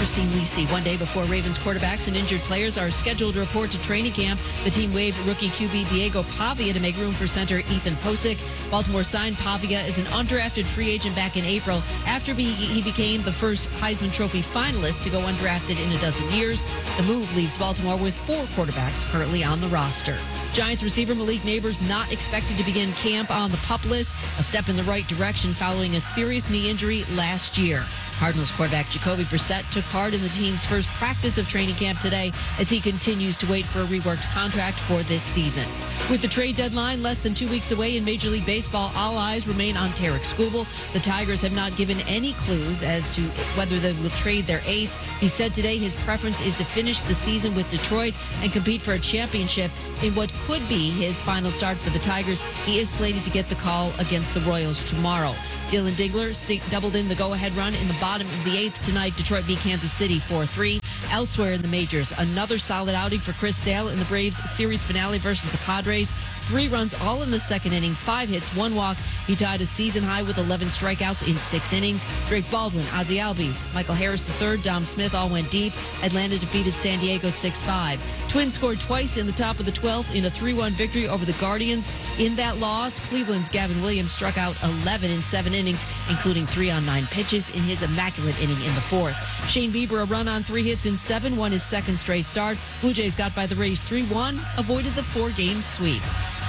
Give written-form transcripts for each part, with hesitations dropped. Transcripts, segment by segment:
Christine Lisi. One day before Ravens quarterbacks and injured players are scheduled to report to training camp, the team waived rookie QB Diego Pavia to make room for center Ethan Posick. Baltimore signed Pavia as an undrafted free agent back in April after he became the first Heisman Trophy finalist to go undrafted in a dozen years. The move leaves Baltimore with 4 quarterbacks currently on the roster. Giants receiver Malik Neighbors not expected to begin camp on the PUP list, a step in the right direction following a serious knee injury last year. Cardinals quarterback Jacoby Brissett took part in the team's first practice of training camp today as he continues to wait for a reworked contract for this season. With the trade deadline less than 2 weeks away in Major League Baseball, all eyes remain on Tarek Skubal. The Tigers have not given any clues as to whether they will trade their ace. He said today his preference is to finish the season with Detroit and compete for a championship in what could be his final start for the Tigers. He is slated to get the call against the Royals tomorrow. Dylan Digler doubled in the go-ahead run in the bottom of the 8th tonight. Detroit beat Kansas City 4-3. Elsewhere in the majors, another solid outing for Chris Sale in the Braves series finale versus the Padres. 3 runs all in the second inning, 5 hits, 1 walk. He tied a season high with 11 strikeouts in 6 innings. Drake Baldwin, Ozzie Albies, Michael Harris III, Dom Smith all went deep. Atlanta defeated San Diego 6-5. Twins scored twice in the top of the 12th in a 3-1 victory over the Guardians. In that loss, Cleveland's Gavin Williams struck out 11 in 7 innings, including 3 on 9 pitches in his immaculate inning in the 4th. Shane Bieber, a run on 3 hits in 7, won his second straight start. Blue Jays got by the Rays 3-1, avoided the 4-game sweep.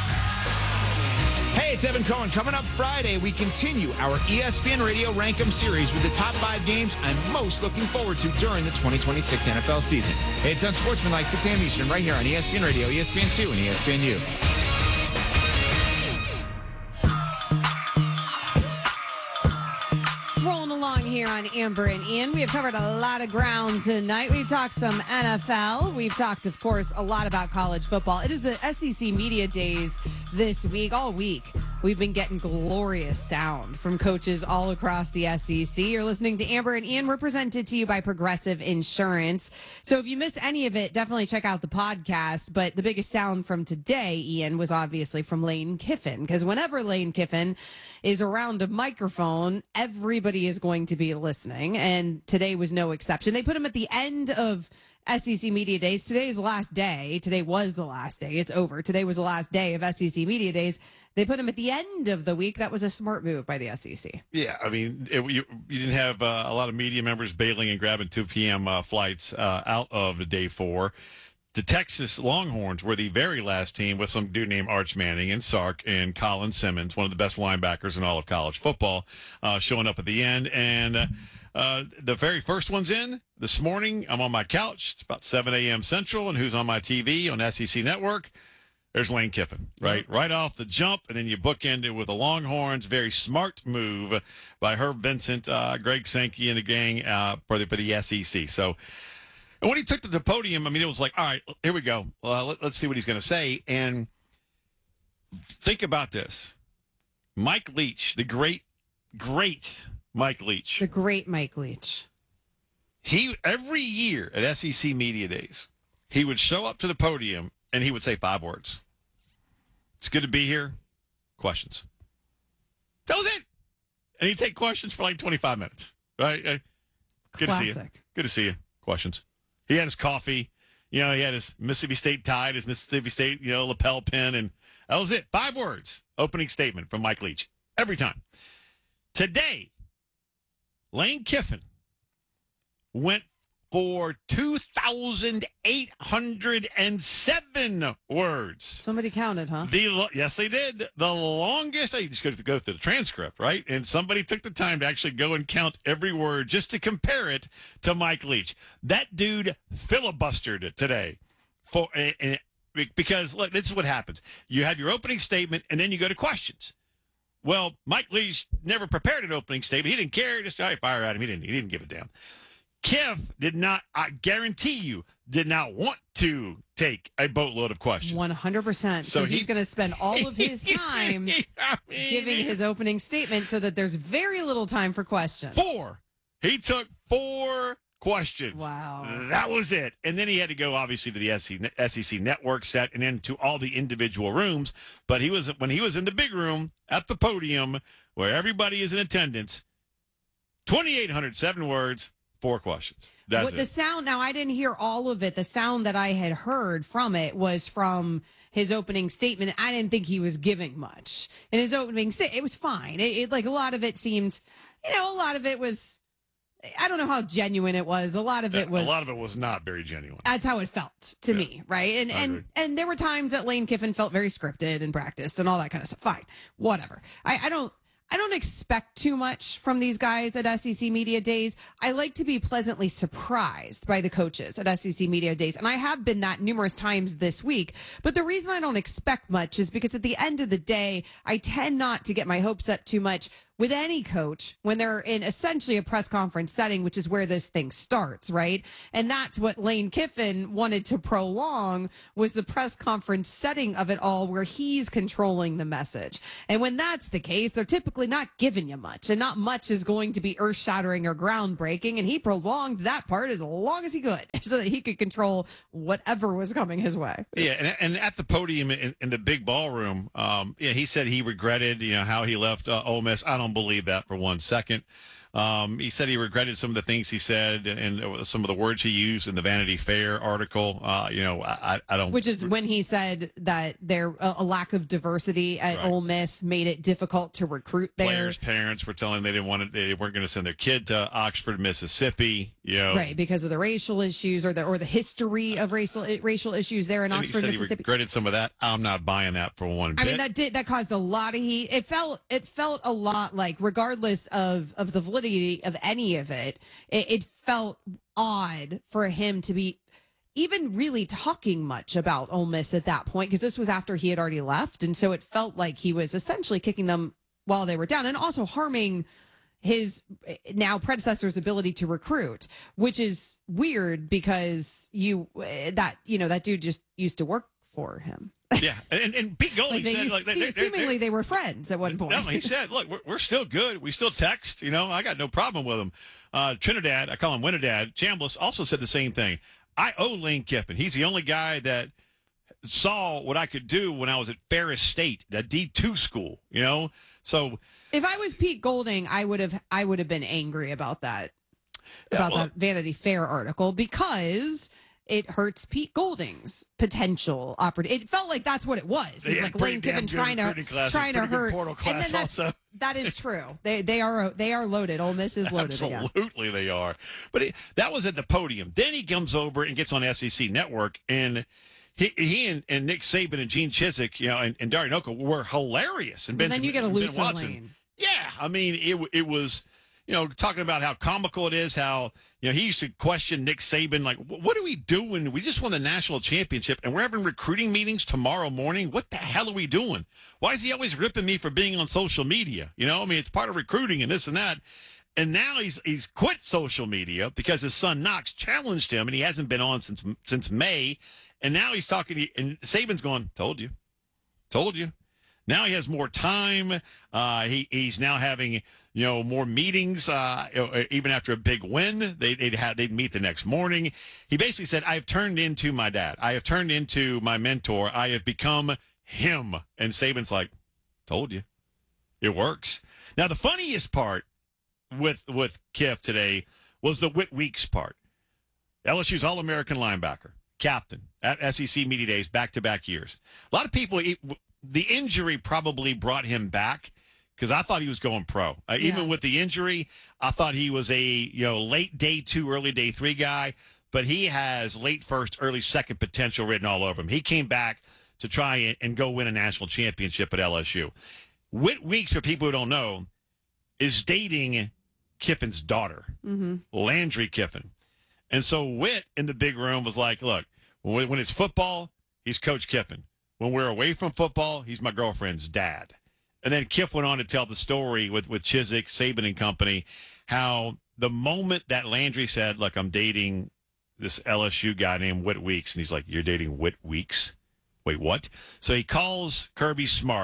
Hey, it's Evan Cohen. Coming up Friday, we continue our ESPN Radio Rankem series with the top 5 games I'm most looking forward to during the 2026 NFL season. It's on Sportsmanlike 6 a.m. Eastern right here on ESPN Radio, ESPN2, and ESPNU. Rolling along here on Amber and Ian. We have covered a lot of ground tonight. We've talked some NFL. We've talked, of course, a lot about college football. It is the SEC Media Days this week, all week. We've been getting glorious sound from coaches all across the SEC. You're listening to Amber and Ian. We're presented to you by Progressive Insurance. So if you miss any of it, definitely check out the podcast. But the biggest sound from today, Ian, was obviously from Lane Kiffin. Because whenever Lane Kiffin is around a microphone, everybody is going to be listening. And today was no exception. They put him at the end of SEC Media Days. Today's the last day. Today was the last day. It's over. Today was the last day of SEC Media Days. They put him at the end of the week. That was a smart move by the SEC. Yeah, I mean, you didn't have a lot of media members bailing and grabbing 2 p.m. Flights out of the day 4. The Texas Longhorns were the very last team with some dude named Arch Manning and Sark and Colin Simmons, one of the best linebackers in all of college football, showing up at the end. And the very first one's in this morning. I'm on my couch. It's about 7 a.m. Central. And who's on my TV on SEC Network? There's Lane Kiffin, right off the jump. And then you bookend it with the Longhorns. Very smart move by Herb Vincent, Greg Sankey, and the gang for the SEC. So, and when he took to the podium, I mean, it was like, all right, here we go. Let's see what he's going to say. And think about this. Mike Leach, the great Mike Leach. The great Mike Leach. He, every year at SEC Media Days, he would show up to the podium and he would say 5 words. It's good to be here. Questions. That was it. And he'd take questions for like 25 minutes. Right? Good Classic. to see you. Good to see you. Questions. He had his coffee. You know, he had his Mississippi State tie, his Mississippi State, lapel pin, and that was it. 5 words. Opening statement from Mike Leach. Every time. Today, Lane Kiffin went for 2,807 words. Somebody counted, huh? Yes, they did. The longest. You just go through the transcript, right? And somebody took the time to actually go and count every word just to compare it to Mike Leach. That dude filibustered it today because look, this is what happens. You have your opening statement, and then you go to questions. Well, Mike Leach never prepared an opening statement. He didn't care. Just fire at him. He didn't give a damn. Kiff did not, I guarantee you, did not want to take a boatload of questions. 100%. So he's going to spend all of his time giving his opening statement so that there's very little time for questions. 4. He took 4 questions. Wow. That was it. And then he had to go, obviously, to the SEC network set and then to all the individual rooms. But when he was in the big room at the podium where everybody is in attendance, 2,807 words, 4 questions. That's the sound, now I didn't hear all of it. The sound that I had heard from it was from his opening statement. I didn't think he was giving much. In his opening statement, it was fine. It like a lot of it seemed, a lot of it was, I don't know how genuine it was. A lot of it was not very genuine. That's how it felt to me, right? And there were times that Lane Kiffin felt very scripted and practiced and all that kind of stuff. Fine, whatever. I don't expect too much from these guys at SEC Media Days. I like to be pleasantly surprised by the coaches at SEC Media Days. And I have been that numerous times this week. But the reason I don't expect much is because at the end of the day, I tend not to get my hopes up too much with any coach when they're in essentially a press conference setting, which is where this thing starts, right? And that's what Lane Kiffin wanted to prolong, was the press conference setting of it all, where he's controlling the message. And when that's the case, they're typically not giving you much, and not much is going to be earth-shattering or groundbreaking. And he prolonged that part as long as he could so that he could control whatever was coming his way. Yeah, and at the podium in the big ballroom, he said he regretted, how he left Ole Miss. I don't believe that for 1 second. He said he regretted some of the things he said and some of the words he used in the Vanity Fair article. I don't. Which is when he said that a lack of diversity at Ole Miss made it difficult to recruit there. Players' parents were telling them they weren't going to send their kid to Oxford, Mississippi. Right, because of the racial issues or the history of racial issues there in Oxford, he Mississippi. He regretted some of that. I'm not buying that for one bit. I mean, that caused a lot of heat. It felt a lot like, regardless of the validity of any of it, it felt odd for him to be even really talking much about Ole Miss at that point, because this was after he had already left. And so it felt like he was essentially kicking them while they were down, and also harming his now predecessor's ability to recruit, which is weird because that dude just used to work for him. Yeah, and Pete Golding said seemingly they were friends at one point. No, he said, "Look, we're still good. We still text. I got no problem with him." Trinidad, I call him Winidad, Chambliss also said the same thing. I owe Lane Kiffin. He's the only guy that saw what I could do when I was at Ferris State, a D2 school. So if I was Pete Golding, I would have been angry about that, that Vanity Fair article, because it hurts Pete Golding's potential opportunity. It felt like that's what it was. It's like Lane Kiffin trying to hurt. And then that is true. They are loaded. Ole Miss is loaded. Absolutely, they are. But that was at the podium. Then he comes over and gets on SEC Network, and he and Nick Saban and Gene Chizik, and Dari Noko were hilarious. And then you get a looser Lane. Yeah, I mean, it was. Talking about how comical it is, how, he used to question Nick Saban, like, what are we doing? We just won the national championship, and we're having recruiting meetings tomorrow morning. What the hell are we doing? Why is he always ripping me for being on social media? It's part of recruiting and this and that. And now he's quit social media because his son Knox challenged him, and he hasn't been on since May. And now he's talking, and Saban's going, told you. Now he has more time. He's now having more meetings. Even after a big win, they'd meet the next morning. He basically said, "I have turned into my dad. I have turned into my mentor. I have become him." And Saban's like, "Told you, it works." Now the funniest part with Kiff today was the Whit Weeks part. LSU's All-American linebacker, captain at SEC Media Days, back-to-back years. A lot of people. The injury probably brought him back, because I thought he was going pro. Even with the injury, I thought he was a late day 2, early day 3 guy, but he has late first, early second potential written all over him. He came back to try and go win a national championship at LSU. Whit Weeks, for people who don't know, is dating Kiffin's daughter, Landry Kiffin. And so Whit in the big room was like, look, when it's football, he's Coach Kiffin. When we're away from football, he's my girlfriend's dad. And then Kiff went on to tell the story with Chizik, Saban and company, how the moment that Landry said, look, I'm dating this LSU guy named Whit Weeks. And he's like, you're dating Whit Weeks? Wait, what? So he calls Kirby Smart.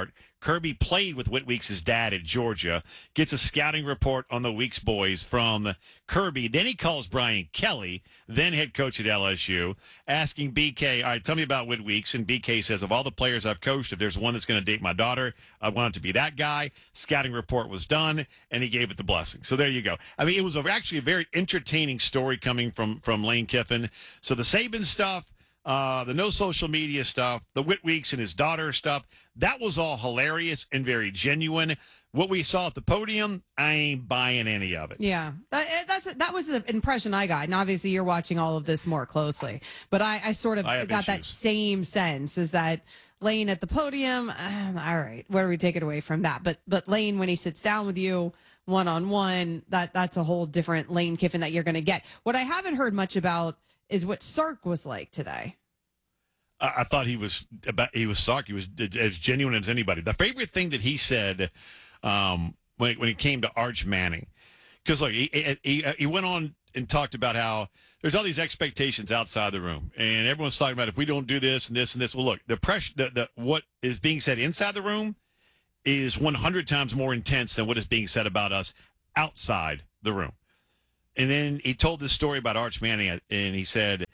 Kirby played with Whit Weeks' dad at Georgia, gets a scouting report on the Weeks boys from Kirby. Then he calls Brian Kelly, then head coach at LSU, asking BK, all right, tell me about Whit Weeks. And BK says, of all the players I've coached, if there's one that's going to date my daughter, I want it to be that guy. Scouting report was done, and he gave it the blessing. So there you go. I mean, it was actually a very entertaining story coming from Lane Kiffin. So the Saban stuff, the no social media stuff, the Whit Weeks and his daughter stuff, that was all hilarious and very genuine. What we saw at the podium, I ain't buying any of it. Yeah, that was the impression I got. And obviously you're watching all of this more closely. But I sort of got that same sense, is that Lane at the podium, all right, where do we take it away from that? But Lane, when he sits down with you one-on-one, that's a whole different Lane Kiffin that you're going to get. What I haven't heard much about is what Sark was like today. I thought he was Sark. He was as genuine as anybody. The favorite thing that he said when it came to Arch Manning, because look, he went on and talked about how there's all these expectations outside the room, and everyone's talking about if we don't do this and this and this. Well, look, the pressure, what is being said inside the room is 100 times more intense than what is being said about us outside the room. And then he told this story about Arch Manning, and he said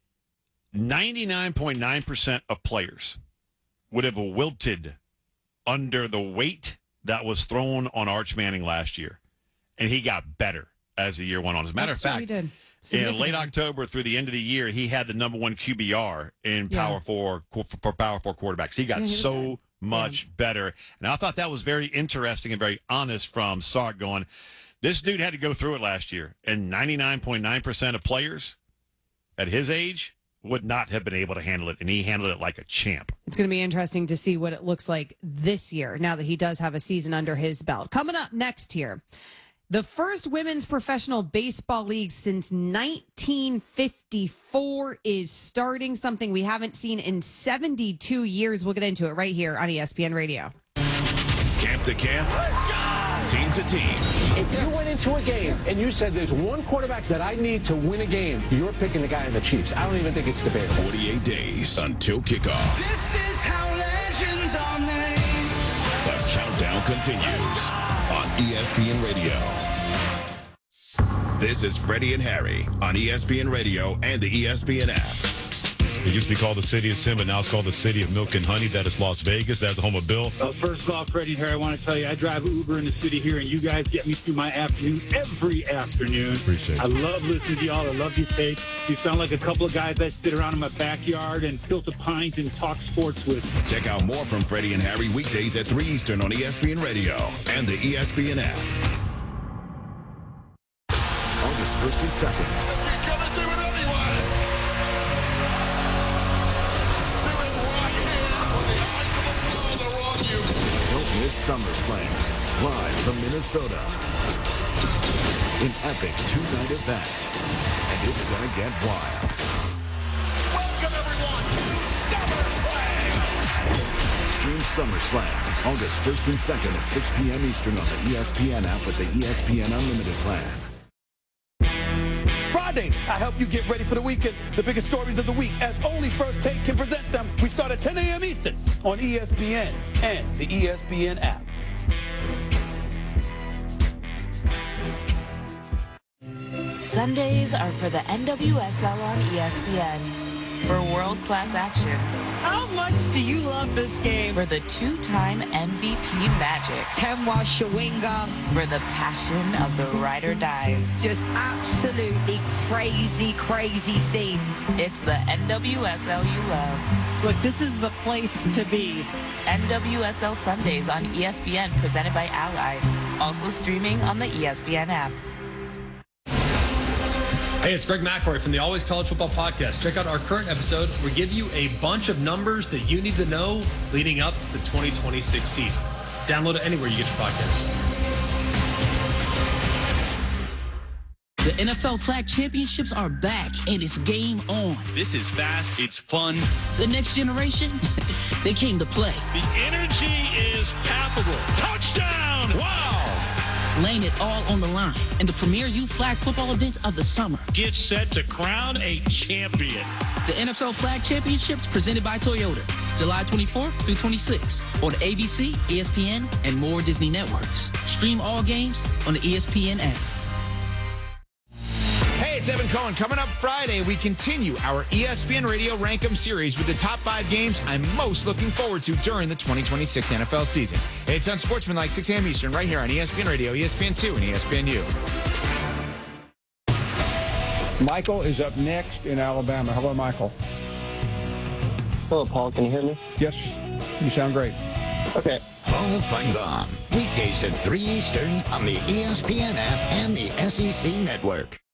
99.9% of players would have wilted under the weight that was thrown on Arch Manning last year. And he got better as the year went on. As a matter of fact, in late October through the end of the year, he had the number 1 QBR in Power 4 for Power 4 quarterbacks. He got much better. And I thought that was very interesting and very honest from Sark, going, this dude had to go through it last year, and 99.9% of players at his age would not have been able to handle it, and he handled it like a champ. It's going to be interesting to see what it looks like this year, now that he does have a season under his belt. Coming up next here, the first women's professional baseball league since 1954 is starting, something we haven't seen in 72 years. We'll get into it right here on ESPN Radio. Camp to camp, team to team. If you went into a game and you said there's one quarterback that I need to win a game, you're picking the guy in the Chiefs. I don't even think it's debatable. 48 days until kickoff. This is how legends are made. The countdown continues on ESPN Radio. This is Freddie and Harry on ESPN Radio and the ESPN app. It used to be called the City of Sin, but now it's called the City of Milk and Honey. That is Las Vegas. That's the home of Bill. First off, Freddie and Harry, I want to tell you, I drive Uber in the city here, and you guys get me through my afternoon every afternoon. Appreciate it. I love listening to y'all. I love your tape. You sound like a couple of guys that sit around in my backyard and filter pint and talk sports with. Check out more from Freddie and Harry weekdays at 3 Eastern on ESPN Radio and the ESPN app. August 1st and 2nd. SummerSlam, live from Minnesota. An epic 2-night event, and it's gonna get wild. Welcome, everyone, to SummerSlam! Stream SummerSlam, August 1st and 2nd at 6 p.m. Eastern on the ESPN app with the ESPN Unlimited plan. Fridays, I help you get ready for the weekend. The biggest stories of the week, as only First Take can present them. We start at 10 a.m. Eastern on ESPN and the ESPN app. Sundays are for the NWSL on ESPN. For world-class action. How much do you love this game? For the two-time MVP magic. Temwa Shawinga. For the passion of the ride or dies. Just absolutely crazy, crazy scenes. It's the NWSL you love. Look, this is the place to be. NWSL Sundays on ESPN, presented by Ally. Also streaming on the ESPN app. Hey, it's Greg McElroy from the Always College Football Podcast. Check out our current episode. We give you a bunch of numbers that you need to know leading up to the 2026 season. Download it anywhere you get your podcast. The NFL Flag Championships are back, and it's game on. This is fast. It's fun. The next generation, they came to play. The energy is palpable. Touchdown! Wow! Laying it all on the line in the premier youth flag football event of the summer. Get set to crown a champion. The NFL Flag Championships presented by Toyota. July 24th through 26th on the ABC, ESPN, and more Disney networks. Stream all games on the ESPN app. Hey, it's Evan Cohen. Coming up Friday, we continue our ESPN Radio Rankem series with the top 5 games I'm most looking forward to during the 2026 NFL season. It's Unsportsmanlike, 6 a.m. Eastern, right here on ESPN Radio, ESPN2, and ESPNU. Michael is up next in Alabama. Hello, Michael. Hello, Paul. Can you hear me? Yes, you sound great. Okay. Paul Feinbaum, weekdays at 3 Eastern on the ESPN app and the SEC network.